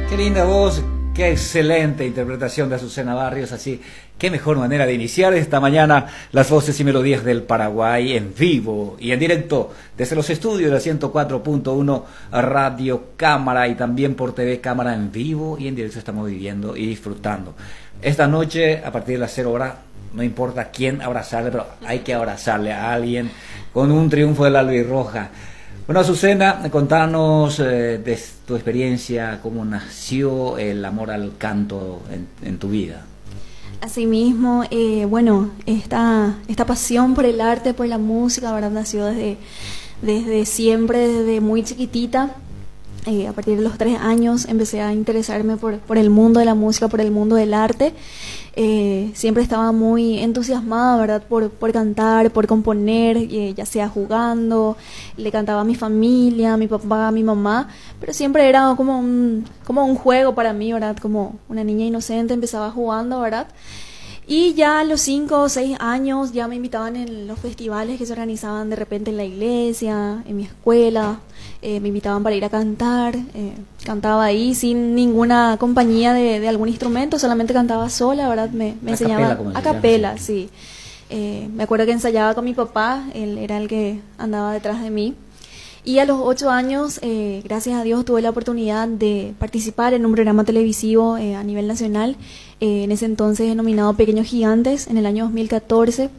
Qué linda voz, qué excelente interpretación de Azucena Barrios, así, qué mejor manera de iniciar esta mañana las voces y melodías del Paraguay en vivo y en directo desde los estudios de 104.1 Radio Cámara y también por TV Cámara en vivo y en directo estamos viviendo y disfrutando. Esta noche, a partir de las 0 horas, no importa quién abrazarle, pero hay que abrazarle a alguien con un triunfo de la albirroja. Bueno, Azucena, contanos de tu experiencia, cómo nació el amor al canto en tu vida. Asimismo, bueno, esta pasión por el arte, por la música, ¿verdad? Nació desde siempre, desde muy chiquitita. A partir de los 3 años empecé a interesarme por el mundo de la música, por el mundo del arte. Siempre estaba muy entusiasmada, ¿verdad? Por cantar, por componer, ya sea jugando, le cantaba a mi familia, a mi papá, a mi mamá, pero siempre era como un juego para mí, ¿verdad? Como una niña inocente empezaba jugando, ¿verdad? Y ya a los 5 o 6 años ya me invitaban en los festivales que se organizaban de repente en la iglesia, en mi escuela. Me invitaban para ir a cantar, cantaba ahí sin ninguna compañía de algún instrumento, solamente cantaba sola, ¿verdad? Me enseñaba a capela, sí. Me acuerdo que ensayaba con mi papá, él era el que andaba detrás de mí. Y a los 8 años, gracias a Dios, tuve la oportunidad de participar en un programa televisivo a nivel nacional, en ese entonces denominado Pequeños Gigantes, en el año 2014.